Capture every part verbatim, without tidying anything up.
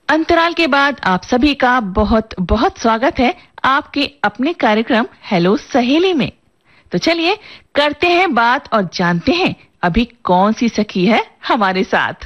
अंतराल के बाद आप सभी का बहुत बहुत स्वागत है आपके अपने कार्यक्रम हेलो सहेली में। तो चलिए करते हैं बात और जानते हैं अभी कौन सी सखी है हमारे साथ।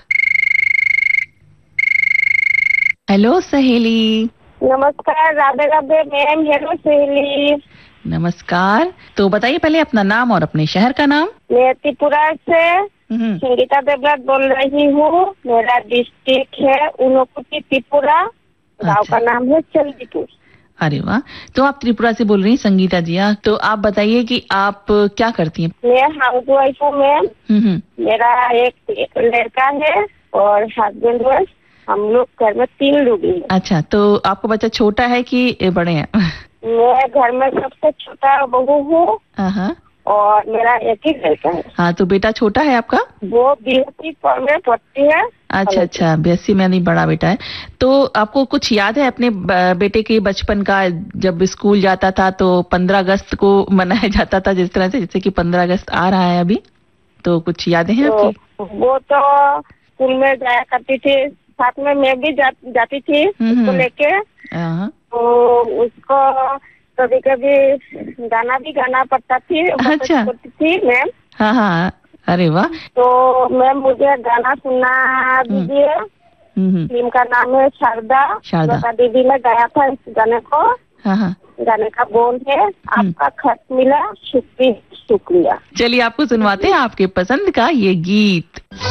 हेलो सहेली। नमस्कार। राधे राधे मैम। हेलो सहेली। नमस्कार। तो बताइए पहले अपना नाम और अपने शहर का नाम। मैं त्रिपुरा से संगीता देवराज बोल रही हूँ। मेरा डिस्ट्रिक्ट है ऊनकोटी त्रिपुरा। गाँव अच्छा। का नाम है चंदीपुर। अरे वाह, तो आप त्रिपुरा से बोल रही हैं संगीता जी। हाँ, तो आप बताइए कि आप क्या करती हैं। मैं हाउस वाइफ हूँ मैम। हम्म मेरा एक, एक लड़का है और हस्बैंड वाइफ। हम लोग घर में तीन लोग हैं। अच्छा, तो आपका बच्चा छोटा है कि बड़े हैं। मैं घर में सबसे छोटा बहू हूँ हाँ, और मेरा एक ही लड़का है। हाँ, तो बेटा छोटा है आपका। वो बीएससी में पढ़ती है। अच्छा अच्छा, बीएससी में नहीं, बड़ा बेटा है। तो आपको कुछ याद है अपने बेटे के बचपन का, जब स्कूल जाता था तो पंद्रह अगस्त को मनाया जाता था जिस तरह से, जैसे कि पंद्रह अगस्त आ रहा है अभी, तो कुछ यादें हैं तो आपकी। वो तो स्कूल में जाया करती थी, साथ में मैं भी जा, जाती थी उसको लेके। तो उसको कभी कभी गाना भी गाना पड़ता थी। अच्छा। करती थी मैम। हाँ हाँ, अरे वाह। तो मैम मुझे गाना सुना दीजिए। फिल्म का नाम है शारदा। शारदा दीदी ने गाया था इस गाने को। हाँ हाँ। गाने का बोल है आपका खत मिला शुक्रिया शुक्रिया। चलिए आपको सुनवाते हैं आपके पसंद का ये गीत।